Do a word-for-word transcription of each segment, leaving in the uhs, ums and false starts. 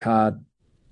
card.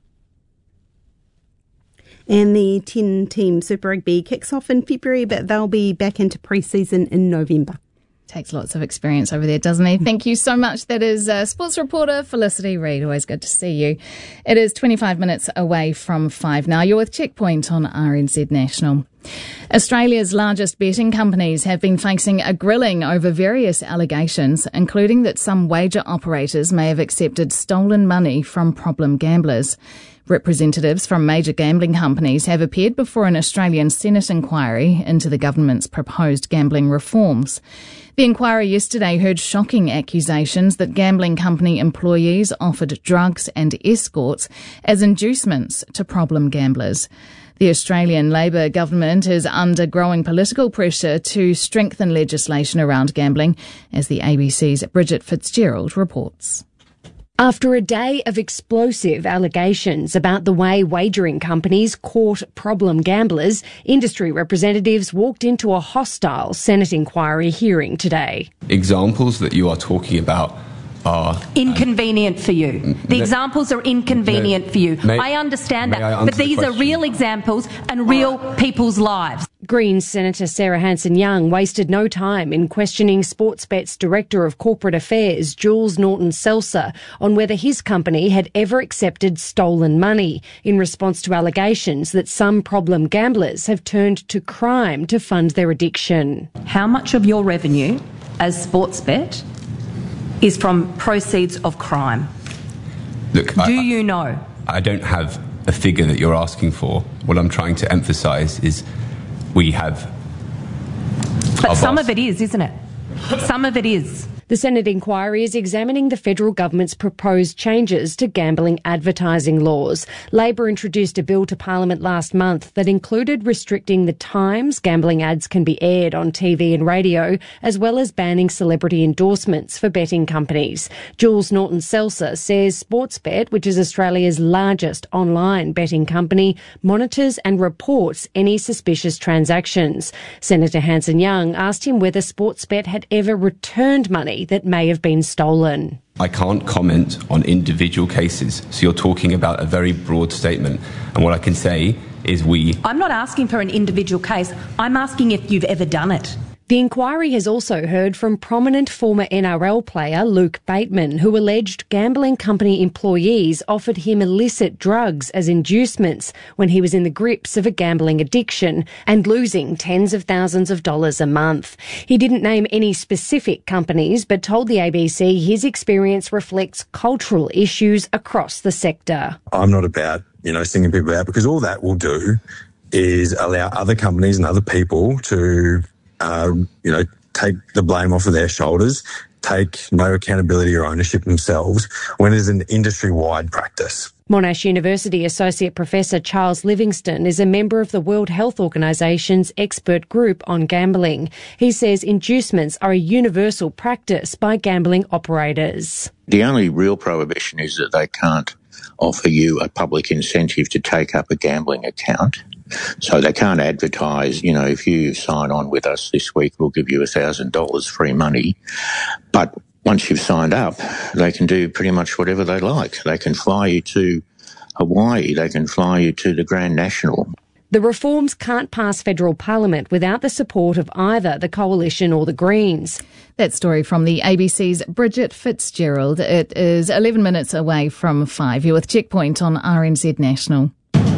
And the ten-team Super Rugby kicks off in February, but they'll be back into pre-season in November. Takes lots of experience over there, doesn't he? Thank you so much. That is uh, sports reporter Felicity Reid. Always good to see you. It is twenty-five minutes away from five now. You're with Checkpoint on R N Z National. Australia's largest betting companies have been facing a grilling over various allegations, including that some wager operators may have accepted stolen money from problem gamblers. Representatives from major gambling companies have appeared before an Australian Senate inquiry into the government's proposed gambling reforms. The inquiry yesterday heard shocking accusations that gambling company employees offered drugs and escorts as inducements to problem gamblers. The Australian Labor government is under growing political pressure to strengthen legislation around gambling, as the A B C's Bridget Fitzgerald reports. After a day of explosive allegations about the way wagering companies caught problem gamblers, industry representatives walked into a hostile Senate inquiry hearing today. Examples that you are talking about are inconvenient um, for you. The no, examples are inconvenient no, for you. May, I understand that, I but these the are real examples and real people's lives. Greens Senator Sarah Hanson-Young wasted no time in questioning Sportsbet's Director of Corporate Affairs, Jules Norton-Seltzer, on whether his company had ever accepted stolen money in response to allegations that some problem gamblers have turned to crime to fund their addiction. How much of your revenue as Sportsbet is from proceeds of crime? Look, Do I, you know? I don't have a figure that you're asking for. What I'm trying to emphasise is we have... But some boss. of it is, isn't it? Some of it is. The Senate inquiry is examining the federal government's proposed changes to gambling advertising laws. Labor introduced a bill to Parliament last month that included restricting the times gambling ads can be aired on T V and radio, as well as banning celebrity endorsements for betting companies. Jules Norton-Seltzer says Sportsbet, which is Australia's largest online betting company, monitors and reports any suspicious transactions. Senator Hanson-Young asked him whether Sportsbet had ever returned money that may have been stolen. I can't comment on individual cases, so you're talking about a very broad statement. And what I can say is we... I'm not asking for an individual case. I'm asking if you've ever done it. The inquiry has also heard from prominent former N R L player Luke Bateman, who alleged gambling company employees offered him illicit drugs as inducements when he was in the grips of a gambling addiction and losing tens of thousands of dollars a month. He didn't name any specific companies, but told the A B C his experience reflects cultural issues across the sector. I'm not about, you know, singing people out, because all that will do is allow other companies and other people to Uh, you know, take the blame off of their shoulders, take no accountability or ownership themselves when it is an industry-wide practice. Monash University Associate Professor Charles Livingston is a member of the World Health Organisation's expert group on gambling. He says inducements are a universal practice by gambling operators. The only real prohibition is that they can't offer you a public incentive to take up a gambling account. So they can't advertise, you know, if you sign on with us this week, we'll give you one thousand dollars free money. But once you've signed up, they can do pretty much whatever they like. They can fly you to Hawaii. They can fly you to the Grand National. The reforms can't pass federal parliament without the support of either the Coalition or the Greens. That story from the A B C's Bridget Fitzgerald. It is eleven minutes away from five. You're with Checkpoint on R N Z National.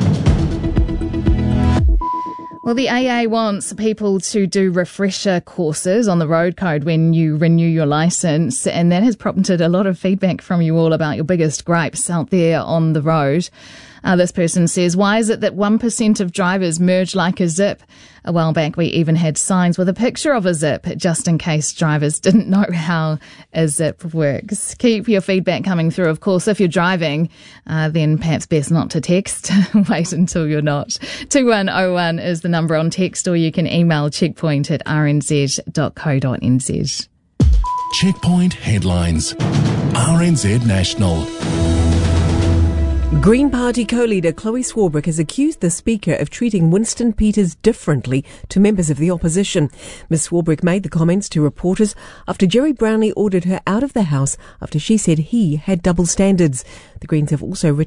Well, the A A wants people to do refresher courses on the road code when you renew your licence, and that has prompted a lot of feedback from you all about your biggest gripes out there on the road. Uh, this person says, why is it that one percent of drivers merge like a zip? A while back, we even had signs with a picture of a zip, just in case drivers didn't know how a zip works. Keep your feedback coming through. Of course, if you're driving, uh, then perhaps best not to text. Wait until you're not. two one oh one is the number on text, or you can email checkpoint at r n z dot co dot n z. Checkpoint headlines. R N Z National. Green Party co-leader Chloe Swarbrick has accused the Speaker of treating Winston Peters differently to members of the opposition. Miz Swarbrick made the comments to reporters after Jerry Brownlee ordered her out of the House after she said he had double standards. The Greens have also written